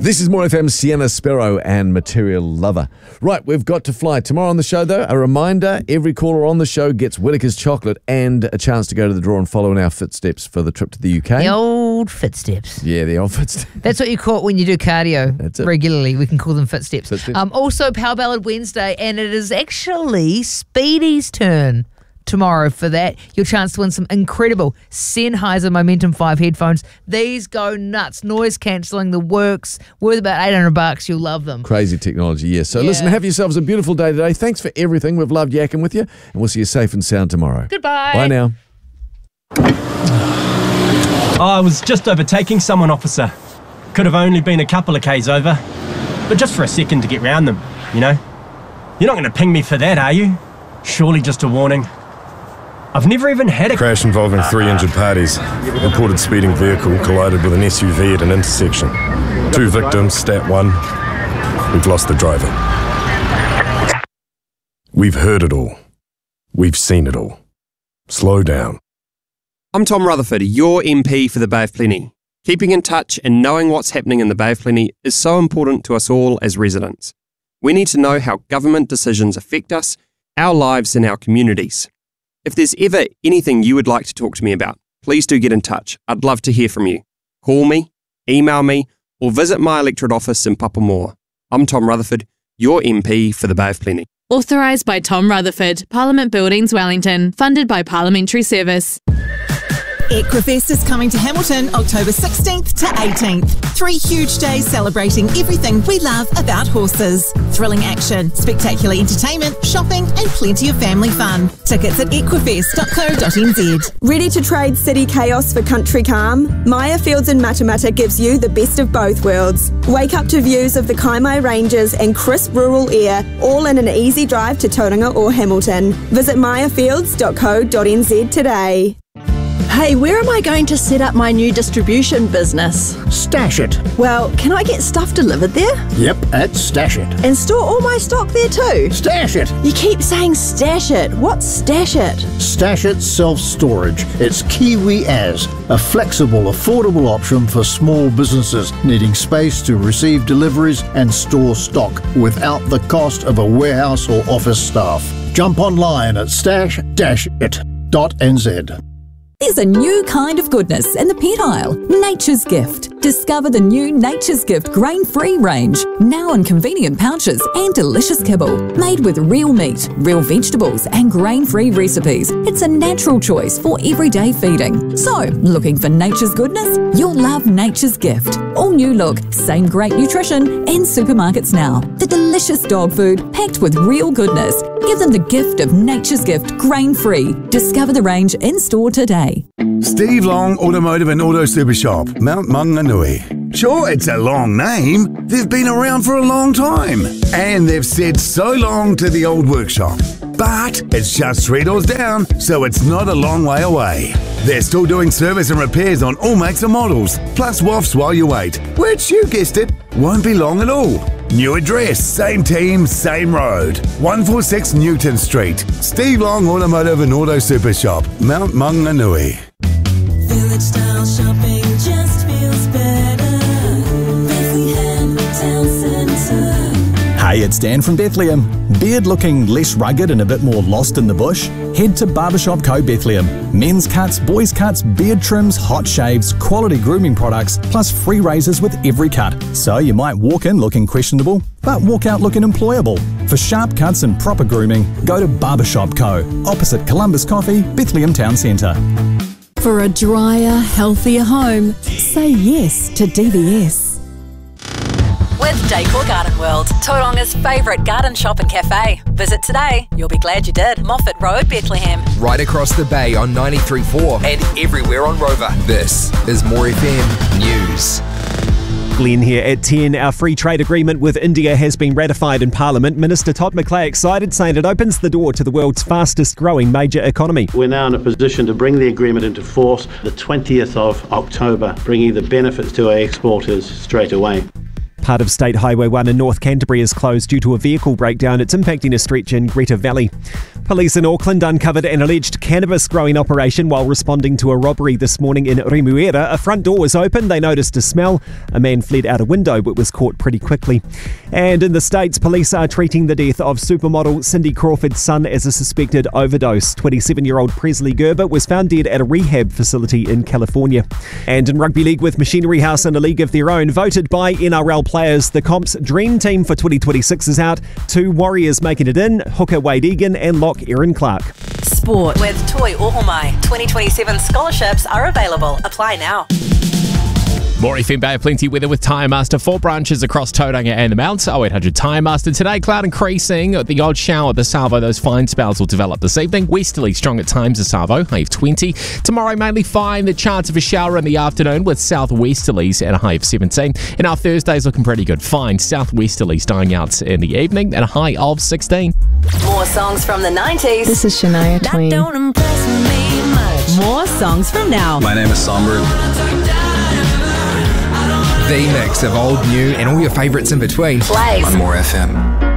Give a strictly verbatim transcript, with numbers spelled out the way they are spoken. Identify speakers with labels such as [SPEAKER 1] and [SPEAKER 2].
[SPEAKER 1] This is More F M's Sienna Sparrow and Material Lover. Right, we've got to fly. Tomorrow on the show, though, a reminder, every caller on the show gets Whittaker's chocolate and a chance to go to the draw and follow in our footsteps for the trip to the U K.
[SPEAKER 2] The old footsteps.
[SPEAKER 1] Yeah, the old footsteps.
[SPEAKER 2] That's what you call it when you do cardio
[SPEAKER 1] That's it.
[SPEAKER 2] regularly. We can call them footsteps.
[SPEAKER 1] Footsteps.
[SPEAKER 2] Um, also, Power Ballad Wednesday, and it is actually Speedy's turn tomorrow for that. Your chance to win some incredible Sennheiser Momentum five headphones. These go nuts. Noise cancelling, the works. Worth about eight hundred bucks. You'll love them.
[SPEAKER 1] Crazy technology, yes. So
[SPEAKER 2] Yeah.
[SPEAKER 1] listen, have yourselves a beautiful day today. Thanks for everything. We've loved yakking with you, and we'll see you safe and sound tomorrow.
[SPEAKER 2] Goodbye.
[SPEAKER 1] Bye now.
[SPEAKER 3] Oh, I was just overtaking someone, officer. Could have only been a couple of k's over. But just for a second to get round them, you know? You're not going to ping me for that, are you? Surely just a warning. I've never even had a
[SPEAKER 4] Crash involving three injured parties. Reported speeding vehicle collided with an S U V at an intersection. Two victims, stat one. We've lost the driver. We've heard it all. We've seen it all. Slow down.
[SPEAKER 5] I'm Tom Rutherford, your M P for the Bay of Plenty. Keeping in touch and knowing what's happening in the Bay of Plenty is so important to us all as residents. We need to know how government decisions affect us, our lives and our communities. If there's ever anything you would like to talk to me about, please do get in touch. I'd love to hear from you. Call me, email me, or visit my electorate office in Papamoa. I'm Tom Rutherford, your M P for the Bay of Plenty.
[SPEAKER 6] Authorised by Tom Rutherford, Parliament Buildings, Wellington. Funded by Parliamentary Service.
[SPEAKER 7] Equifest is coming to Hamilton October sixteenth to eighteenth. Three huge days celebrating everything we love about horses. Thrilling action, spectacular entertainment, shopping and plenty of family fun. Tickets at equifest dot co dot n z.
[SPEAKER 8] Ready to trade city chaos for country calm? Maya Fields in Matamata gives you the best of both worlds. Wake up to views of the Kaimai Ranges and crisp rural air, all in an easy drive to Tauranga or Hamilton. Visit maya fields dot co dot n z today.
[SPEAKER 9] Hey, where am I going to set up my new distribution business?
[SPEAKER 10] Stash It.
[SPEAKER 9] Well, can I get stuff delivered there?
[SPEAKER 10] Yep, at Stash It.
[SPEAKER 9] And store all my stock there too?
[SPEAKER 10] Stash It.
[SPEAKER 9] You keep saying Stash It. What's Stash It?
[SPEAKER 10] Stash It Self-Storage. It's Kiwi As, a flexible, affordable option for small businesses needing space to receive deliveries and store stock without the cost of a warehouse or office staff. Jump online at stash dash it dot n z.
[SPEAKER 11] There's a new kind of goodness in the pet aisle, Nature's Gift. Discover the new Nature's Gift grain-free range, now in convenient pouches and delicious kibble. Made with real meat, real vegetables and grain-free recipes, it's a natural choice for everyday feeding. So, looking for nature's goodness? You'll love Nature's Gift. All new look, same great nutrition in supermarkets now. The delicious dog food packed with real goodness. Give them the gift of Nature's Gift grain-free. Discover the range in-store today.
[SPEAKER 12] Steve Long Automotive and Auto Super Shop, Mount Maunganui. Sure, it's a long name. They've been around for a long time. And they've said so long to the old workshop. But it's just three doors down, so it's not a long way away. They're still doing service and repairs on all makes and models, plus W A Fs while you wait, which, you guessed it, won't be long at all. New address, same team, same road. one forty-six Newton Street. Steve Long Automotive and Auto Super Shop, Mount Maunganui.
[SPEAKER 13] Village style shopping just feels better. Bethlehem Town Centre.
[SPEAKER 14] Hey, it's Dan from Bethlehem. Beard looking less rugged and a bit more lost in the bush? Head to Barbershop Co Bethlehem. Men's cuts, boys cuts, beard trims, hot shaves, quality grooming products, plus free razors with every cut. So you might walk in looking questionable, but walk out looking employable. For sharp cuts and proper grooming, go to Barbershop Co, opposite Columbus Coffee, Bethlehem Town Centre.
[SPEAKER 11] For a drier, healthier home, say yes to D B S.
[SPEAKER 15] With Decor Garden World, Tauranga's favourite garden shop and cafe. Visit today. You'll be glad you did. Moffat Road, Bethlehem.
[SPEAKER 16] Right across the bay on ninety-three point four and everywhere on Rover. This is More F M News.
[SPEAKER 17] Glenn here at ten. Our free trade agreement with India has been ratified in Parliament. Minister Todd McClay excited, saying it opens the door to the world's fastest growing major economy.
[SPEAKER 18] We're now in a position to bring the agreement into force the twentieth of October, bringing the benefits to our exporters straight away.
[SPEAKER 17] Part of State Highway one in North Canterbury is closed due to a vehicle breakdown. It's impacting a stretch in Greta Valley. Police in Auckland uncovered an alleged cannabis growing operation while responding to a robbery this morning in Remuera. A front door was open. They noticed a smell. A man fled out a window but was caught pretty quickly. And in the States, police are treating the death of supermodel Cindy Crawford's son as a suspected overdose. twenty-seven-year-old Presley Gerber was found dead at a rehab facility in California. And in Rugby League, with Machinery House in a league of their own, voted by N R L players, the Comp's dream team for twenty twenty-six is out. Two Warriors making it in, hooker Wade Egan and lock Erin Clark.
[SPEAKER 15] Sport with Toi Ohomai. twenty twenty-seven scholarships are available. Apply now.
[SPEAKER 19] More F M Bay of Plenty weather with Tyre Master. Four branches across Tauranga and the Mounts. oh eight hundred Tyre Master. Today, cloud increasing. The odd shower at the Savo. Those fine spells will develop this evening. Westerly strong at times at Savo. High of twenty. Tomorrow, mainly fine. The chance of a shower in the afternoon with southwesterlies at a high of seventeen. And our Thursday's looking pretty good. Fine. Southwesterlies dying out in the evening at a high of sixteen.
[SPEAKER 15] More songs from the nineties.
[SPEAKER 20] This is Shania Twain.
[SPEAKER 15] Don't impress me much.
[SPEAKER 20] More songs from now.
[SPEAKER 21] My name is Songbird.
[SPEAKER 16] The mix of old, new, and all your favourites in between.
[SPEAKER 15] Plays.
[SPEAKER 21] On More F M.